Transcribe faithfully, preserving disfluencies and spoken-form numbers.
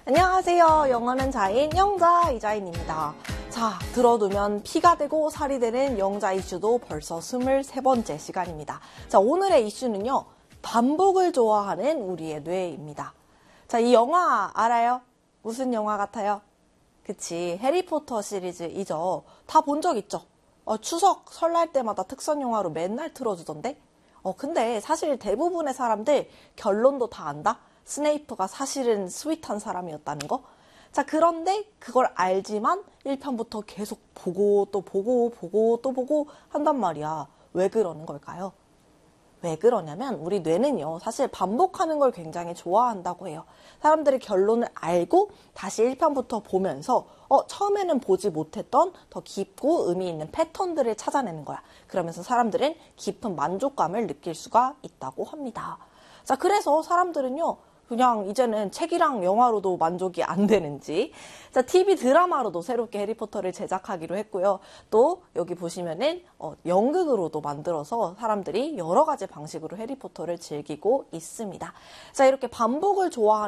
안녕하세요. 영어는 자인 영자 이자인입니다. 자, 들어두면 피가 되고 살이 되는 영자 이슈도 벌써 스물세 번째 시간입니다. 자, 오늘의 이슈는요. 반복을 좋아하는 우리의 뇌입니다. 자, 이 영화 알아요? 무슨 영화 같아요? 그치, 해리포터 시리즈이죠. 다 본 적 있죠? 어, 추석, 설날 때마다 특선 영화로 맨날 틀어주던데? 어, 근데 사실 대부분의 사람들 결론도 다 안다? 스네이프가 사실은 스윗한 사람이었다는 거? 자, 그런데 그걸 알지만 일 편부터 계속 보고 또 보고 보고 또 보고 한단 말이야. 왜 그러는 걸까요? 왜 그러냐면 우리 뇌는요, 사실 반복하는 걸 굉장히 좋아한다고 해요. 사람들이 결론을 알고 다시 일 편부터 보면서 어, 처음에는 보지 못했던 더 깊고 의미 있는 패턴들을 찾아내는 거야. 그러면서 사람들은 깊은 만족감을 느낄 수가 있다고 합니다. 자, 그래서 사람들은요, 그냥 이제는 책이랑 영화로도 만족이 안 되는지, 자, 티비 드라마로도 새롭게 해리포터를 제작하기로 했고요. 또 여기 보시면은 어, 연극으로도 만들어서 사람들이 여러 가지 방식으로 해리포터를 즐기고 있습니다. 자, 이렇게 반복을 좋아하는